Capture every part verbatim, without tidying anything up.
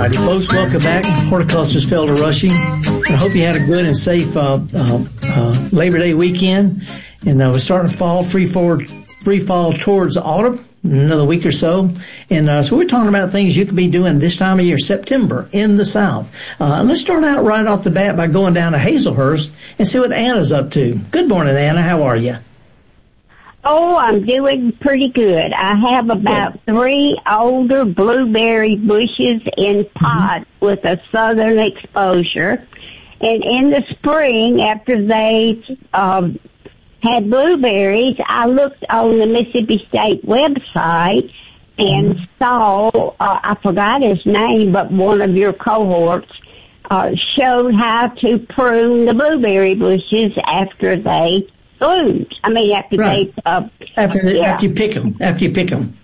righty, folks, welcome back. Horticulturist Felder Rushing. I hope you had a good and safe uh, uh, uh, Labor Day weekend. And uh, we're starting to fall, free forward, free fall towards autumn, another week or so. And uh, so we're talking about things you could be doing this time of year, September, in the South. Uh, let's start out right off the bat by going down to Hazelhurst and see what Anna's up to. Good morning, Anna. How are you? Oh, I'm doing pretty good. I have about three older blueberry bushes in pots mm-hmm. with a southern exposure. And in the spring, after they um, had blueberries, I looked on the Mississippi State website and mm-hmm. saw, uh, I forgot his name, but one of your cohorts uh, showed how to prune the blueberry bushes after they bloomed. I mean, after right. they... Uh, after, the, yeah. after you pick them. After you pick them.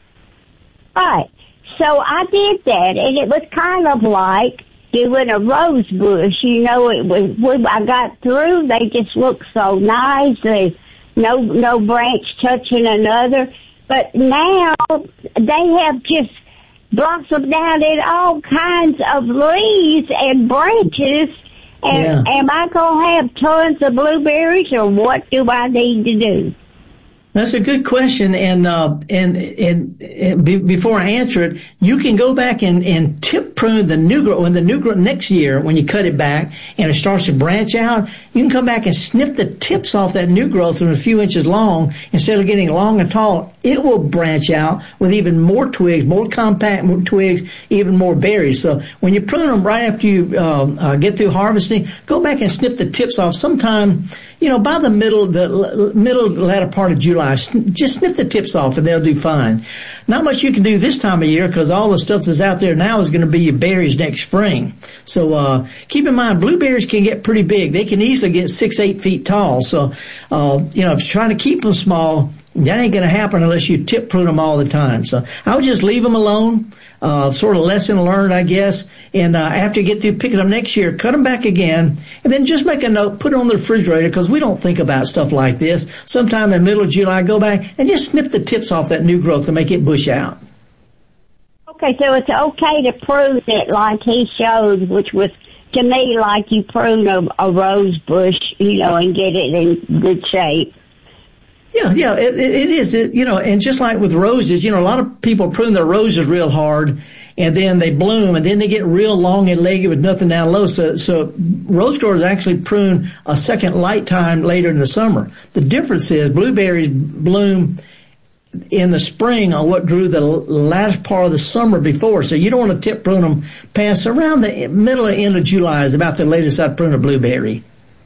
Right. So I did that, and it was kind of like doing a rose bush. You know, it was, when I got through, they just looked so nice. They, no, no branch touching another. But now they have just blossomed out in all kinds of leaves and branches. And yeah. am I going to have tons of blueberries, or what do I need to do? That's a good question, and uh, and and, and be, before I answer it, you can go back and, and tip prune the new growth. When the new growth next year, when you cut it back and it starts to branch out, you can come back and snip the tips off that new growth when a few inches long. Instead of getting long and tall, it will branch out with even more twigs, more compact more twigs, even more berries. So when you prune them right after you uh, uh, get through harvesting, go back and snip the tips off sometime. You know, by the middle, the middle, latter part of July, just snip the tips off and they'll do fine. Not much you can do this time of year because all the stuff that's out there now is going to be your berries next spring. So, uh, keep in mind, blueberries can get pretty big. They can easily get six, eight feet tall. So, uh, you know, if you're trying to keep them small, that ain't going to happen unless you tip prune them all the time. So I would just leave them alone. Uh, sort of lesson learned, I guess. And, uh, after you get through picking them next year, cut them back again. And then just make a note, put it on the refrigerator because we don't think about stuff like this. Sometime in the middle of July, go back and just snip the tips off that new growth to make it bush out. Okay, so it's okay to prune it like he showed, which was to me like you prune a, a rose bush, you know, and get it in good shape. Yeah, yeah, it, it is. It, you know, and just like with roses, you know, a lot of people prune their roses real hard, and then they bloom, and then they get real long and leggy with nothing down low. So, so rose growers actually prune a second light time later in the summer. The difference is blueberries bloom in the spring on what grew the last part of the summer before. So you don't want to tip prune them past around the middle or end of July is about the latest I'd prune a blueberry.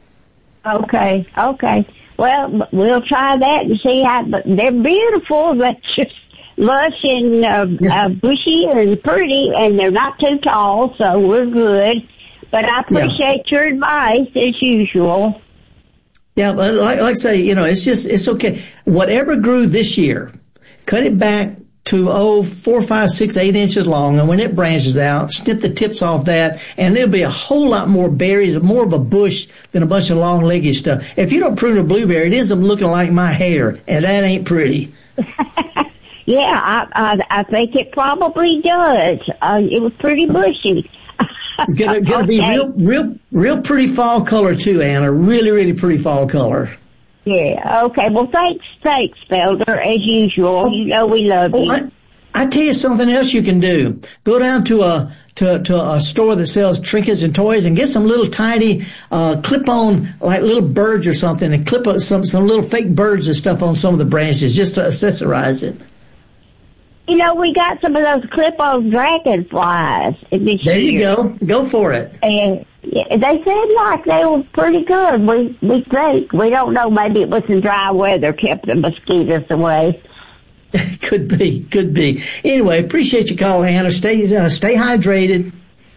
Okay, okay. Well, we'll try that and see how, but they're beautiful. They're just lush and uh, uh, bushy and pretty, and they're not too tall, so we're good. But I appreciate yeah. your advice, as usual. Yeah, but like, like I say, you know, it's just, it's okay. Whatever grew this year, cut it back to, oh, four, five, six, eight inches long, and when it branches out, snip the tips off that, and there'll be a whole lot more berries, more of a bush than a bunch of long, leggy stuff. If you don't prune a blueberry, it ends up looking like my hair, and that ain't pretty. Yeah, I, I, I think it probably does. Uh, it was pretty bushy. Gonna, gonna okay. be real, real, real pretty fall color too, Anna. Really, really pretty fall color. Yeah, okay. Well, thanks, thanks, Felder, as usual. Oh, you know we love oh, you. I, I tell you something else you can do. Go down to a to to a store that sells trinkets and toys and get some little tiny uh clip-on, like little birds or something, and clip some some little fake birds and stuff on some of the branches just to accessorize it. You know, we got some of those clip-on dragonflies this There year. you go. Go for it. And yeah, they said like they were pretty good. We we think. We don't know. Maybe it was some dry weather kept the mosquitoes away. Could be. Could be. Anyway, appreciate you calling, Hannah. Stay uh, stay hydrated.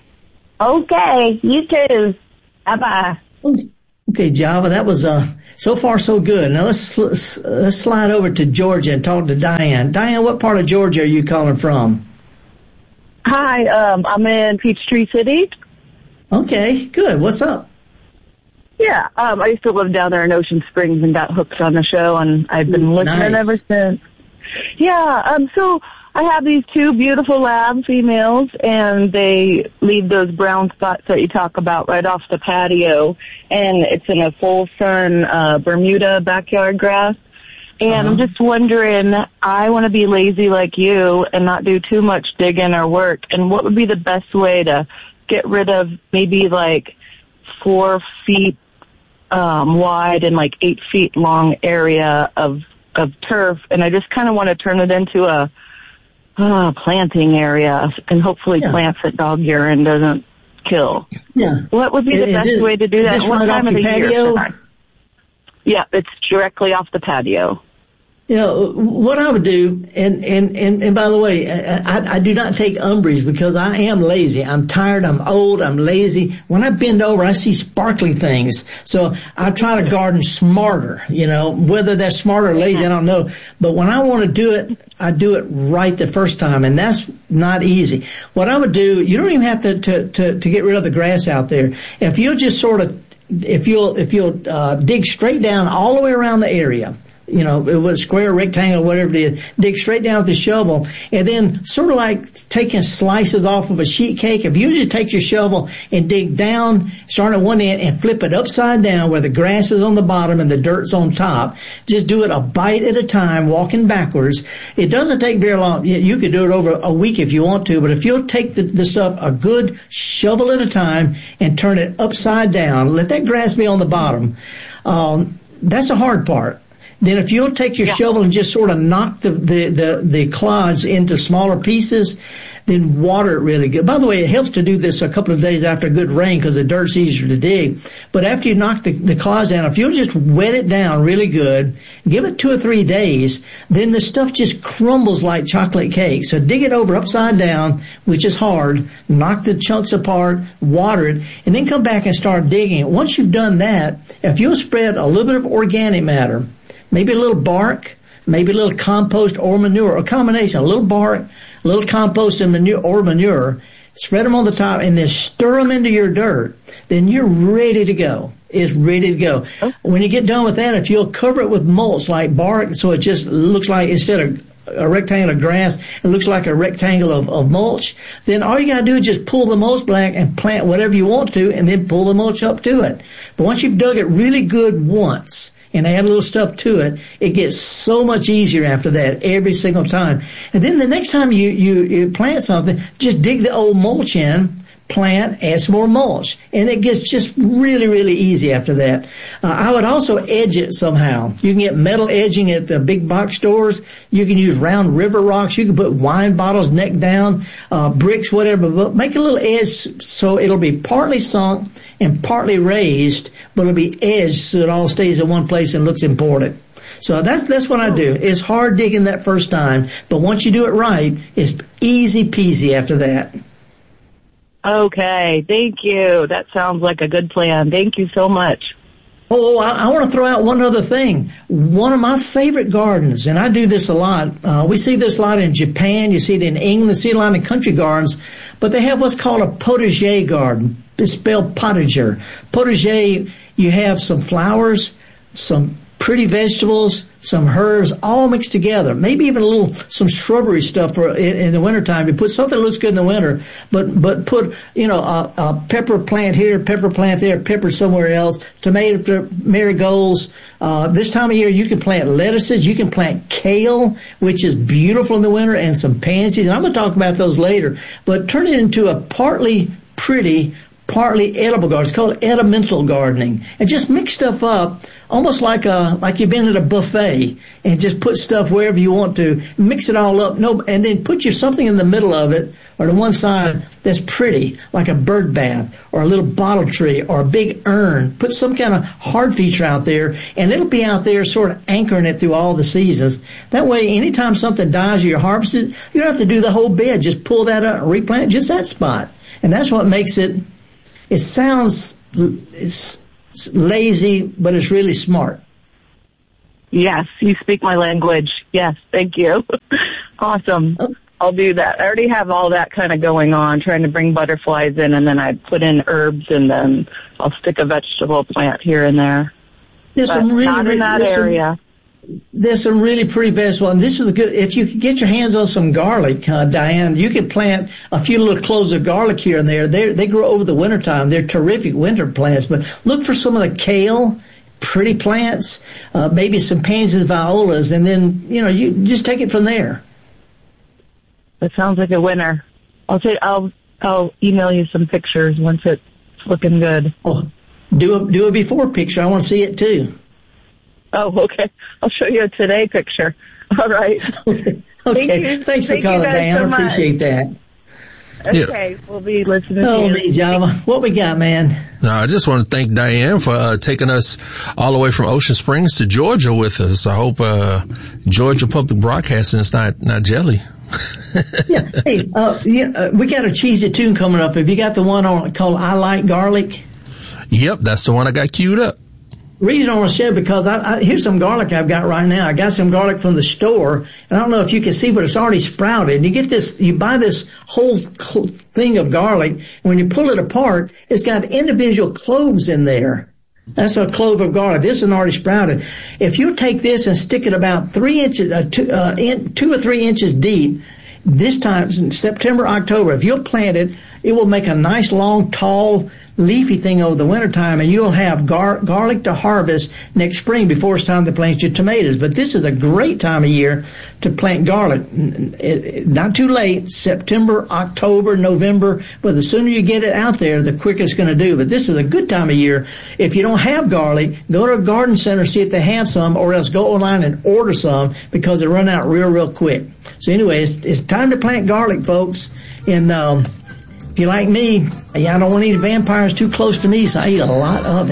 Okay. You too. Bye-bye. Okay, Java, that was uh so far so good. Now let's, let's let's slide over to Georgia and talk to Diane. Diane, what part of Georgia are you calling from? Hi, um, I'm in Peachtree City. Okay, good. What's up? Yeah, um, I used to live down there in Ocean Springs and got hooked on the show, and I've been listening nice. ever since. Yeah, um, so I have these two beautiful lab females, and they leave those brown spots that you talk about right off the patio, and it's in a full sun uh, Bermuda backyard grass. And uh-huh. I'm just wondering, I want to be lazy like you and not do too much digging or work, and what would be the best way to get rid of maybe like four feet um, wide and like eight feet long area of of turf, and I just kind of want to turn it into a uh, planting area and hopefully yeah. plants that dog urine doesn't kill. Yeah. What would be the it, best it, way to do that? What right time of the patio? year? Yeah, it's directly off the patio. You know, what I would do, and, and, and, and by the way, I, I do not take umbrage because I am lazy. I'm tired, I'm old, I'm lazy. When I bend over, I see sparkly things. So I try to garden smarter, you know, whether that's smart or lazy, I don't know. But when I want to do it, I do it right the first time, and that's not easy. What I would do, you don't even have to, to, to, to get rid of the grass out there. If you'll just sort of, if you'll, if you'll, uh, dig straight down all the way around the area, you know, it was square, rectangle, whatever it is, dig straight down with the shovel, and then sort of like taking slices off of a sheet cake. If you just take your shovel and dig down, start at one end and flip it upside down where the grass is on the bottom and the dirt's on top, just do it a bite at a time, walking backwards. It doesn't take very long. You could do it over a week if you want to, but if you'll take the, the stuff a good shovel at a time and turn it upside down, let that grass be on the bottom, um, that's the hard part. Then if you'll take your yeah. shovel and just sort of knock the, the, the, the clods into smaller pieces, then water it really good. By the way, it helps to do this a couple of days after a good rain because the dirt's easier to dig. But after you knock the, the clods down, if you'll just wet it down really good, give it two or three days, then the stuff just crumbles like chocolate cake. So dig it over upside down, which is hard, knock the chunks apart, water it, and then come back and start digging it. Once you've done that, if you'll spread a little bit of organic matter, maybe a little bark, maybe a little compost or manure, a combination, a little bark, a little compost and manure or manure, spread them on the top and then stir them into your dirt, then you're ready to go. It's ready to go. Oh. When you get done with that, if you'll cover it with mulch like bark, so it just looks like instead of a rectangle of grass, it looks like a rectangle of, of mulch, then all you gotta do is just pull the mulch back and plant whatever you want to and then pull the mulch up to it. But once you've dug it really good once, and add a little stuff to it, it gets so much easier after that every single time. And then the next time you, you, you plant something, just dig the old mulch in, plant, add some more mulch. And it gets just really, really easy after that. Uh, I would also edge it somehow. You can get metal edging at the big box stores. You can use round river rocks. You can put wine bottles neck down, uh, bricks, whatever. But make a little edge so it'll be partly sunk and partly raised, but it'll be edged so it all stays in one place and looks important. So that's that's what I do. It's hard digging that first time, but once you do it right, it's easy peasy after that. Okay, thank you. That sounds like a good plan. Thank you so much. Oh, I, I want to throw out one other thing. One of my favorite gardens, and I do this a lot. Uh, we see this a lot in Japan. You see it in England. You see it a lot in country gardens. But they have what's called a potager garden. It's spelled potager. Potager, you have some flowers, some pretty vegetables, some herbs, all mixed together. Maybe even a little, some shrubbery stuff for in, in the wintertime. You put something that looks good in the winter, but, but put, you know, a, a pepper plant here, pepper plant there, pepper somewhere else, tomato, marigolds. Uh, this time of year, you can plant lettuces, you can plant kale, which is beautiful in the winter, and some pansies. And I'm going to talk about those later. But turn it into a partly pretty, partly edible garden. It's called edimental gardening. And just mix stuff up almost like a, like you've been at a buffet and just put stuff wherever you want to. Mix it all up. No, and then put you something in the middle of it or to one side that's pretty, like a bird bath or a little bottle tree or a big urn. Put some kind of hard feature out there and it'll be out there sort of anchoring it through all the seasons. That way, anytime something dies or you harvest it, you don't have to do the whole bed. Just pull that up and replant just that spot. And that's what makes it, it sounds, it's lazy, but it's really smart. Yes, you speak my language. Yes, thank you. Awesome. Oh. I'll do that. I already have all that kind of going on, trying to bring butterflies in, and then I put in herbs, and then I'll stick a vegetable plant here and there. There's but some really, not in that there's area. Some, there's some really pretty vegetables, and this is a good. If you could get your hands on some garlic, uh, Diane, you could plant a few little cloves of garlic here and there. They they grow over the wintertime. They're terrific winter plants. But look for some of the kale, pretty plants, uh, maybe some pansies, violas, and then you know you just take it from there. That sounds like a winner. I'll say I'll I'll email you some pictures once it's looking good. Oh, do a do a before picture. I want to see it too. Oh, okay. I'll show you a today picture. All right. Okay. Thank Thanks for Thank calling, Diane. So I appreciate that. Okay, yeah. We'll be listening oh, to you. me, Java. What we got, man? No, I just want to thank Diane for uh, taking us all the way from Ocean Springs to Georgia with us. I hope uh, Georgia Public Broadcasting is not, not jelly. yeah. Hey, uh, yeah, uh, we got a cheesy tune coming up. Have you got the one on called I Like Garlic? Yep, that's the one I got queued up. Reason I want to share because I, I, here's some garlic I've got right now. I got some garlic from the store, and I don't know if you can see, but it's already sprouted. And you get this, you buy this whole cl- thing of garlic, and when you pull it apart, it's got individual cloves in there. That's a clove of garlic. This is already sprouted. If you take this and stick it about three inches, uh, two, uh, in, two or three inches deep, this time in September, October, if you'll plant it, it will make a nice, long, tall, leafy thing over the wintertime, and you'll have gar- garlic to harvest next spring before it's time to plant your tomatoes. But this is a great time of year to plant garlic. It, it, not too late, September, October, November, but the sooner you get it out there, the quicker it's going to do. But this is a good time of year. If you don't have garlic, go to a garden center, see if they have some, or else go online and order some because they run out real, real quick. So anyway, it's, it's time to plant garlic, folks. And, um, if you're like me, I don't want to eat vampires too close to me, so I eat a lot of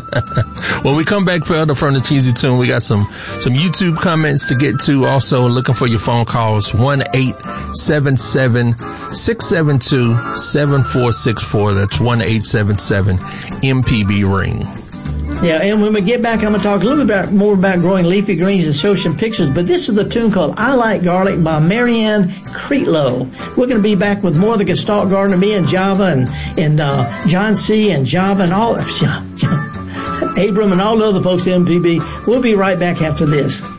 it. When we come back further from the cheesy tune, we got some, some YouTube comments to get to. Also looking for your phone calls, one eight seven seven, six seven two, seven four six four. That's one eight seven seven M P B ring. Yeah, and when we get back, I'm going to talk a little bit about, more about growing leafy greens and show some pictures. But this is the tune called I Like Garlic by Marianne Creetlow. We're going to be back with more of the Gestalt Gardener, me and Java and, and uh, John C. and Java and all, Abram and all the other folks at M P B. We'll be right back after this.